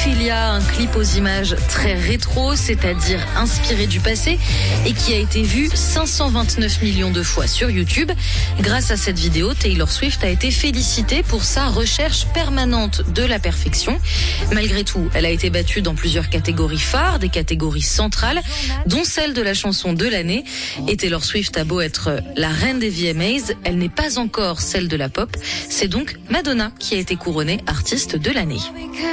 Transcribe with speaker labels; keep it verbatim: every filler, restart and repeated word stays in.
Speaker 1: Ophelia, un clip aux images très rétro, c'est-à-dire inspiré du passé, et qui a été vu cinq cent vingt-neuf millions de fois sur YouTube. Grâce à cette vidéo, Taylor Swift a été félicitée pour sa recherche permanente de la perfection. Malgré tout, elle a été battue dans plusieurs catégories phares, des catégories centrales, dont celle de la chanson de l'année. Et Taylor Swift a beau être la reine des V M As, elle n'est pas encore celle de la pop. C'est donc Madonna qui a été couronnée artiste de l'année.